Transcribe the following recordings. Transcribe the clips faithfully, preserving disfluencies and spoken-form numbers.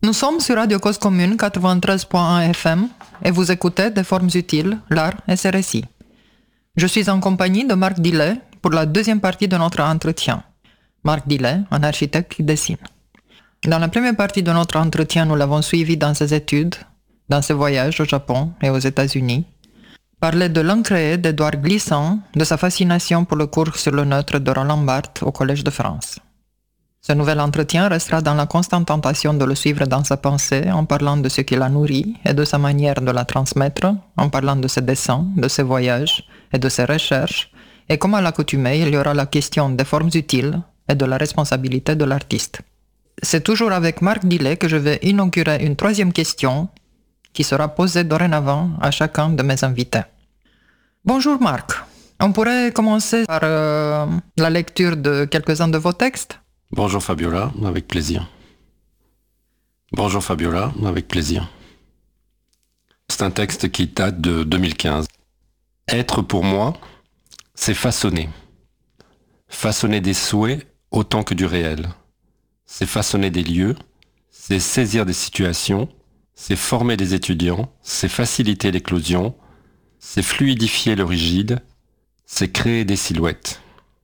Nous sommes sur Radio Cause Commune quatre-vingt-treize point un F M et vous écoutez Des formes utiles, l'art et ses récits. Je suis en compagnie de Marc Dillet pour la deuxième partie de notre entretien. Marc Dillet, un architecte qui dessine. Dans la première partie de notre entretien, nous l'avons suivi dans ses études, dans ses voyages au Japon et aux États-Unis, parler de l'encre d'Édouard Glissant, de sa fascination pour le cours sur le neutre de Roland Barthes au Collège de France. Ce nouvel entretien restera dans la constante tentation de le suivre dans sa pensée, en parlant de ce qui l'a nourri et de sa manière de la transmettre, en parlant de ses dessins, de ses voyages et de ses recherches, et comme à l'accoutumée, il y aura la question des formes utiles et de la responsabilité de l'artiste. C'est toujours avec Marc Dillet que je vais inaugurer une troisième question qui sera posée dorénavant à chacun de mes invités. Bonjour Marc, on pourrait commencer par euh, la lecture de quelques-uns de vos textes ? Bonjour Fabiola, avec plaisir. Bonjour Fabiola, avec plaisir. C'est un texte qui date de deux mille quinze. Être pour moi, c'est façonner. Façonner des souhaits autant que du réel. C'est façonner des lieux, c'est saisir des situations, c'est former des étudiants, c'est faciliter l'éclosion, c'est fluidifier le rigide, c'est créer des silhouettes.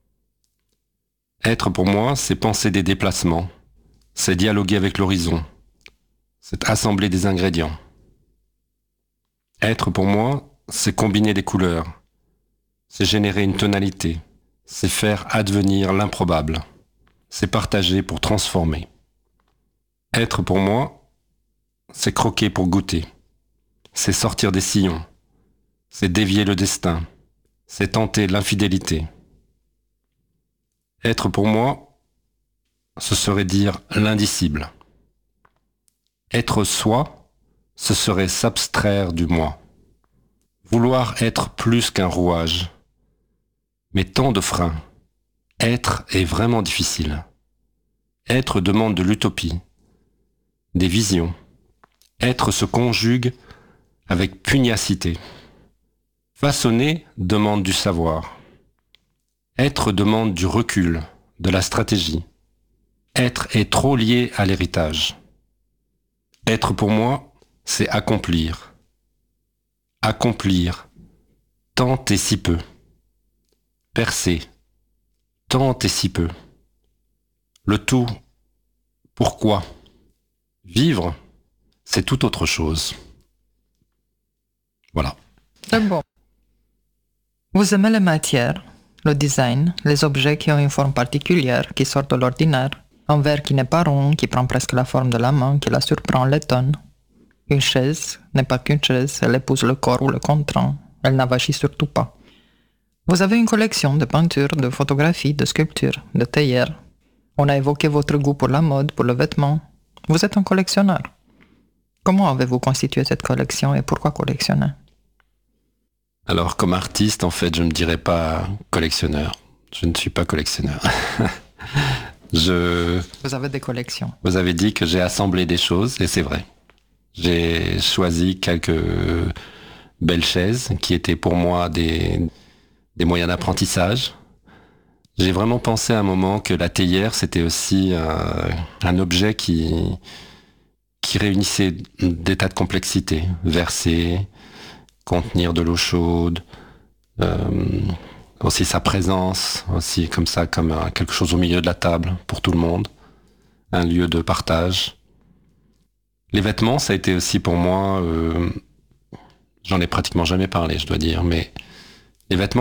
Être pour moi, c'est penser des déplacements, c'est dialoguer avec l'horizon, c'est assembler des ingrédients. Être pour moi, c'est combiner des couleurs, c'est générer une tonalité, c'est faire advenir l'improbable, c'est partager pour transformer. Être pour moi, c'est croquer pour goûter, c'est sortir des sillons, c'est dévier le destin, c'est tenter l'infidélité. Être pour moi, ce serait dire l'indicible. Être soi, ce serait s'abstraire du moi. Vouloir être plus qu'un rouage. Mais tant de freins. Être est vraiment difficile. Être demande de l'utopie, des visions. Être se conjugue avec pugnacité. Façonner demande du savoir. Être demande du recul, de la stratégie. Être est trop lié à l'héritage. Être pour moi, c'est accomplir. Accomplir, tant et si peu. Percer, tant et si peu. Le tout, pourquoi ? Vivre, c'est tout autre chose. Voilà. C'est bon. Vous aimez les matières, le design, les objets qui ont une forme particulière, qui sortent de l'ordinaire, un verre qui n'est pas rond, qui prend presque la forme de la main, qui la surprend, l'étonne. Une chaise n'est pas qu'une chaise, elle épouse le corps ou le contraint, elle n'avachit surtout pas. Vous avez une collection de peintures, de photographies, de sculptures, de théières. On a évoqué votre goût pour la mode, pour le vêtement. Vous êtes un collectionneur. Comment avez-vous constitué cette collection et pourquoi collectionner ? Alors, comme artiste, en fait, je ne dirais pas collectionneur. Je ne suis pas collectionneur. je... Vous avez des collections. Vous avez dit que j'ai assemblé des choses, et c'est vrai. J'ai choisi quelques belles chaises qui étaient pour moi des, des moyens d'apprentissage. J'ai vraiment pensé à un moment que la théière, c'était aussi un, un objet qui, qui réunissait des tas de complexités. Verser, contenir de l'eau chaude, euh, aussi sa présence, aussi comme ça, comme euh, quelque chose au milieu de la table pour tout le monde, un lieu de partage. Les vêtements, ça a été aussi pour moi, euh, j'en ai pratiquement jamais parlé, je dois dire, mais les vêtements